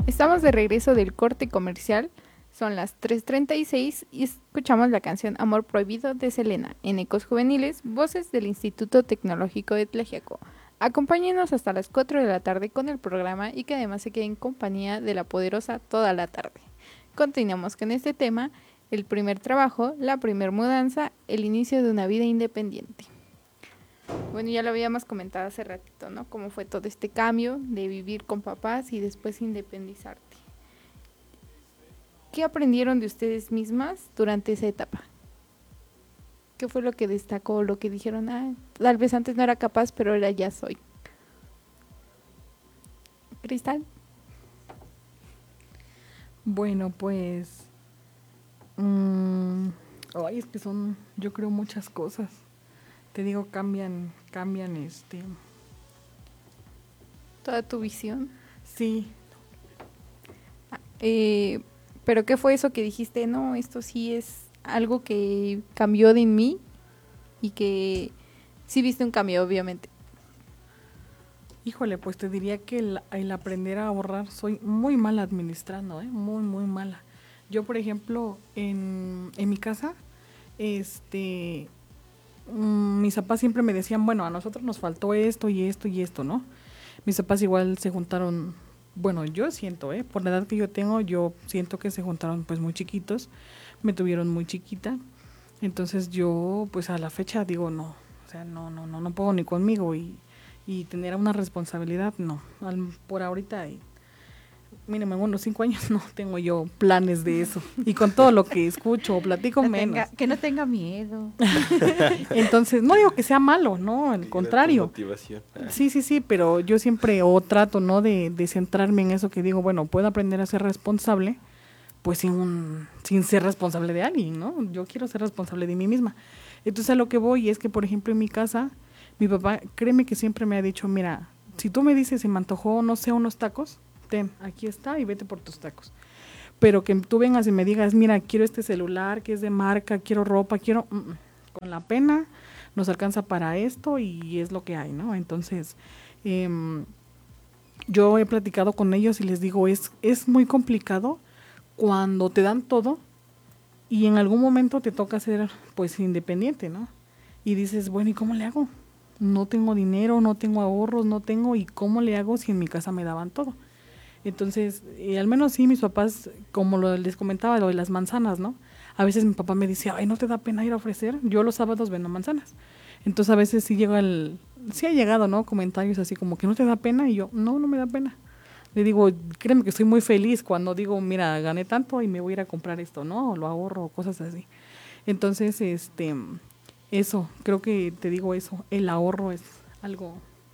Estamos de regreso del corte comercial, son las 3:36 y escuchamos la canción Amor Prohibido de Selena en Ecos Juveniles, voces del Instituto Tecnológico de Tlaxiaco. Acompáñenos hasta las 4 de la tarde con el programa y que además se quede en compañía de la poderosa toda la tarde. Continuamos con este tema, el primer trabajo, la primer mudanza, el inicio de una vida independiente. Bueno, ya lo habíamos comentado hace ratito, ¿no? Cómo fue todo este cambio de vivir con papás y después independizarte. ¿Qué aprendieron de ustedes mismas durante esa etapa? ¿Qué fue lo que destacó, lo que dijeron, tal vez antes no era capaz, pero ahora ya soy? Cristal. Bueno, pues, es que son, yo creo, muchas cosas. Te digo, cambian, Toda tu visión. sí. Pero ¿qué fue eso que dijiste? No, esto sí es algo que cambió de en mí y que sí viste un cambio, obviamente. Híjole, pues te diría que el aprender a ahorrar, soy muy mala administrando, muy, muy mala. Yo, por ejemplo, en mi casa, mis papás siempre me decían, bueno, a nosotros nos faltó esto y esto y esto, ¿no? Mis papás igual se juntaron, bueno, yo siento, por la edad que yo tengo, yo siento que se juntaron pues muy chiquitos, me tuvieron muy chiquita, entonces yo pues a la fecha digo no, o sea, no puedo ni conmigo y tener una responsabilidad, no, por ahorita, mínimo en unos 5 años no tengo yo planes de eso. Y con todo lo que escucho o platico menos. Que no tenga miedo. Entonces, no digo que sea malo, no, al contrario. Motivación. Sí, pero yo siempre trato, ¿no? De centrarme en eso que digo, bueno, puedo aprender a ser responsable, pues sin ser responsable de alguien, ¿no? Yo quiero ser responsable de mí misma. Entonces a lo que voy es que, por ejemplo, en mi casa, mi papá, créeme que siempre me ha dicho, mira, si tú me dices, se me antojó, no sé, unos tacos, ten, aquí está y vete por tus tacos. Pero que tú vengas y me digas, mira, quiero este celular, que es de marca, quiero ropa, con la pena nos alcanza para esto y es lo que hay, ¿no? Entonces, yo he platicado con ellos y les digo, es muy complicado cuando te dan todo y en algún momento te toca ser, pues, independiente, ¿no? Y dices, bueno, ¿y cómo le hago? No tengo dinero, no tengo ahorros, ¿y cómo le hago si en mi casa me daban todo? Entonces, al menos sí, mis papás, como les comentaba, lo de las manzanas, ¿no? A veces mi papá me dice, ay, ¿no te da pena ir a ofrecer? Yo los sábados vendo manzanas. Entonces, a veces sí ha llegado, ¿no? Comentarios así como que no te da pena y yo, no me da pena. Le digo, créeme que estoy muy feliz cuando digo, mira, gané tanto y me voy a ir a comprar esto, ¿no? O lo ahorro, o cosas así. Entonces, eso, creo que te digo eso, el ahorro es algo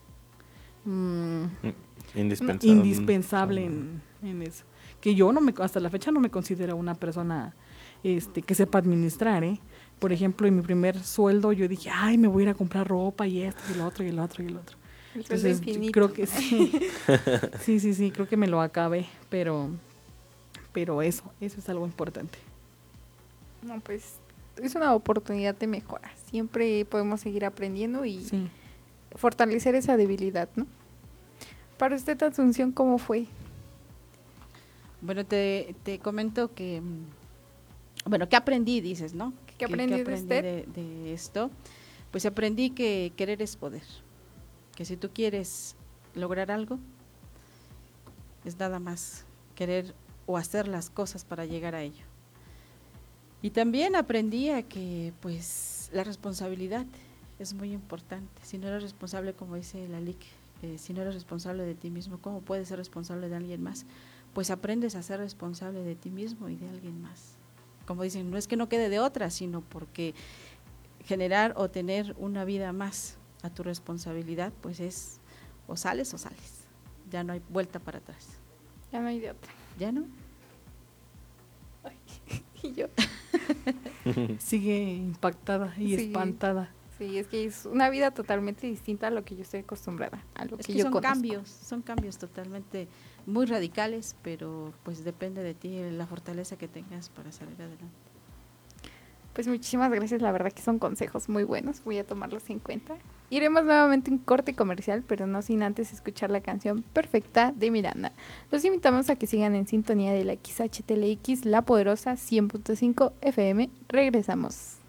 indispensable en eso. Que yo hasta la fecha no me considero una persona que sepa administrar, Por ejemplo, en mi primer sueldo yo dije, ay, me voy a ir a comprar ropa y esto y lo otro y lo otro y lo otro. Entonces, creo que sí. sí, creo que me lo acabé, pero eso es algo importante. No, pues es una oportunidad de mejora. Siempre podemos seguir aprendiendo y fortalecer esa debilidad, ¿no? Para usted, Asunción, ¿cómo fue? Bueno, te comento que, bueno, ¿qué aprendí, dices, no? ¿Qué aprendí de usted? De esto? Pues aprendí que querer es poder. Que si tú quieres lograr algo, es nada más querer o hacer las cosas para llegar a ello. Y también aprendí a que, pues, la responsabilidad es muy importante. Si no eres responsable, como dice la LIC, si no eres responsable de ti mismo, ¿cómo puedes ser responsable de alguien más? Pues aprendes a ser responsable de ti mismo y de alguien más. Como dicen, no es que no quede de otra, sino porque generar o tener una vida más a tu responsabilidad, pues es o sales, ya no hay vuelta para atrás. Ya no hay de otra. ¿Ya no? Ay, y yo. Sigue impactada y espantada. Sí, es que es una vida totalmente distinta a lo que yo estoy acostumbrada, a lo que yo conozco. Son cambios totalmente muy radicales, pero pues depende de ti la fortaleza que tengas para salir adelante. Pues muchísimas gracias, la verdad que son consejos muy buenos, voy a tomarlos en cuenta. Iremos nuevamente un corte comercial, pero no sin antes escuchar la canción Perfecta de Miranda. Los invitamos a que sigan en sintonía de la XHTLX La Poderosa 100.5 FM. Regresamos.